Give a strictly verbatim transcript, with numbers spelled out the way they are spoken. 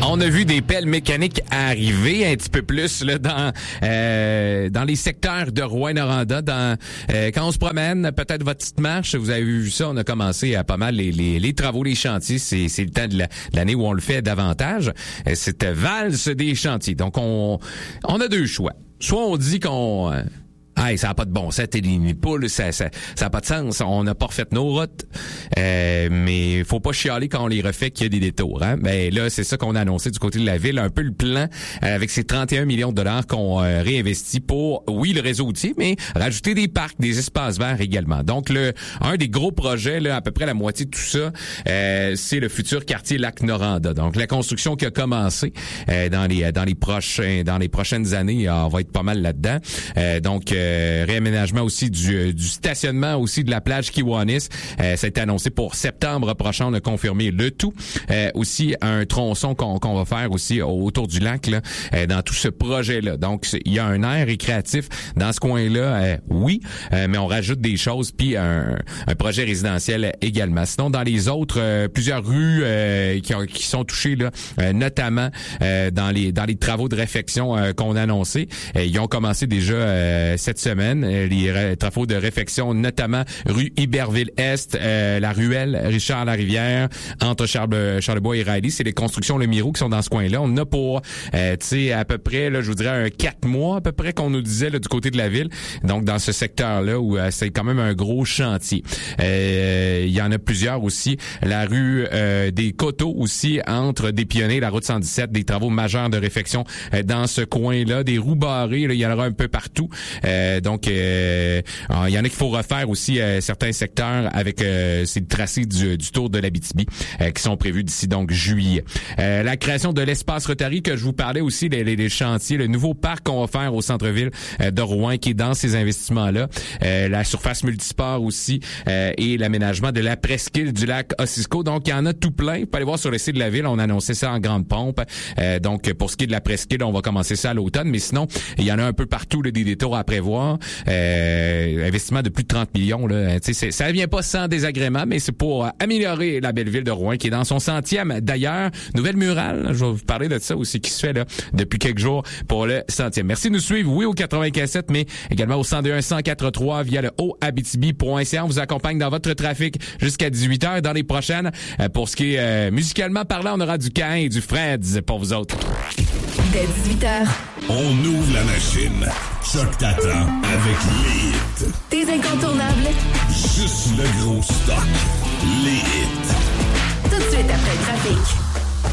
On a vu des pelles mécaniques arriver un petit peu plus là dans euh, dans les secteurs de Rouyn-Noranda. Dans euh, quand on se promène, peut-être votre petite marche, vous avez vu ça, on a commencé à pas mal les les, les travaux, les chantiers. C'est c'est le temps de, la, de l'année où on le fait davantage. Euh, c'est valse des chantiers. Donc on on a deux choix. Soit on dit qu'on euh, Hey, ça n'a pas de bon sens, t'es des nids de poules, ça ça ça a pas de sens. On n'a pas refait nos routes, euh, mais faut pas chialer quand on les refait qu'il y a des détours. Hein? Mais là, c'est ça qu'on a annoncé du côté de la ville, un peu le plan euh, avec ces trente et un millions de dollars qu'on euh, réinvestit pour, oui, le réseau routier, mais rajouter des parcs, des espaces verts également. Donc, le un des gros projets, là, à peu près la moitié de tout ça, euh, c'est le futur quartier Lac-Noranda. Donc, la construction qui a commencé euh, dans les dans les prochains dans les prochaines années, on va être pas mal là-dedans. Euh, donc Euh, réaménagement aussi du, du stationnement aussi de la plage Kiwanis. Euh, ça a été annoncé pour septembre prochain. On a confirmé le tout. Euh, aussi un tronçon qu'on, qu'on va faire aussi autour du lac là, euh, dans tout ce projet-là. Donc il y a un air récréatif dans ce coin-là, euh, oui, euh, mais on rajoute des choses puis un, un projet résidentiel également. Sinon dans les autres, euh, plusieurs rues euh, qui, ont, qui sont touchées là, euh, notamment euh, dans les dans les travaux de réfection euh, qu'on a annoncés. Euh, ils ont commencé déjà euh, cette semaine, les euh, travaux de réfection, notamment rue Iberville-Est, euh, la ruelle Richard-Larivière, entre Charles, Charlebois et Riley. C'est les constructions Le Miro qui sont dans ce coin-là. On a pour, euh, tu sais, à peu près, là, je vous dirais, un quatre mois à peu près qu'on nous disait là, du côté de la ville. Donc, dans ce secteur-là, où euh, c'est quand même un gros chantier. Euh, il y en a plusieurs aussi. La rue euh, des Coteaux aussi, entre des Pionniers, la route cent dix-sept, des travaux majeurs de réfection euh, dans ce coin-là. Des roues barrées, là, il y en aura un peu partout. Euh, donc, euh, il y en a qu'il faut refaire aussi euh, certains secteurs avec euh, ces tracés du, du Tour de l'Abitibi euh, qui sont prévus d'ici donc juillet. Euh, la création de l'espace Rotary que je vous parlais aussi, les, les, les chantiers, le nouveau parc qu'on va faire au centre-ville euh, de Rouen qui est dans ces investissements-là, euh, la surface multisport aussi euh, et l'aménagement de la presqu'île du lac Ossisco. Donc, il y en a tout plein. Vous pouvez aller voir sur le site de la ville, on a annoncé ça en grande pompe. Euh, donc, pour ce qui est de la presqu'île, on va commencer ça à l'automne, mais sinon, il y en a un peu partout là, des détours à prévoir. Euh, investissement de plus de trente millions. Là. C'est, ça vient pas sans désagrément, mais c'est pour améliorer la belle ville de Rouen qui est dans son centième. D'ailleurs, nouvelle murale, je vais vous parler de ça aussi qui se fait là depuis quelques jours pour le centième. Merci de nous suivre, oui, au quatre-vingt-quinze sept, mais également au cent deux un cent quatre trois via le haut abitibi point c a. On vous accompagne dans votre trafic jusqu'à dix-huit heures dans les prochaines. Euh, pour ce qui est euh, musicalement parlant, on aura du Cain et du Freds pour vous autres. Dès dix-huit heures. On ouvre la machine. Choc t'attend avec les hits. Tes incontournables. Juste le gros stock. Les hits. Tout de suite après le trafic.